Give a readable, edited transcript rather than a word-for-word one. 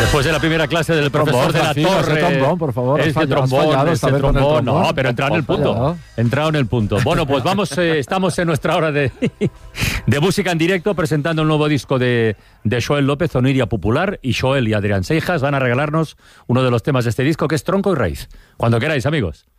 Después de la primera clase del profesor de la Torre. Trombón, por favor. Trombón. No, pero entrado en el punto. Entrado en el punto. Bueno, pues vamos, estamos en nuestra hora de música en directo, presentando el nuevo disco de Xoel López, Oniria Popular, y Xoel y Adrián Seijas van a regalarnos uno de los temas de este disco, que es Tronco y Raíz. Cuando queráis, amigos.